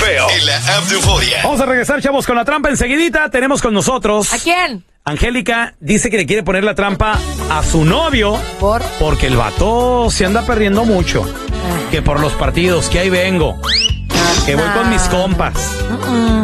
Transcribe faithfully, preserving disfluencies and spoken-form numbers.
feo en la app de Euforia. Vamos a regresar, chavos, con la trampa enseguidita. Tenemos con nosotros... ¿A quién? Angélica dice que le quiere poner la trampa a su novio. ¿Por? Porque el vato se anda perdiendo mucho. Que por los partidos, que ahí vengo. Que voy con mis compas. Uh-uh.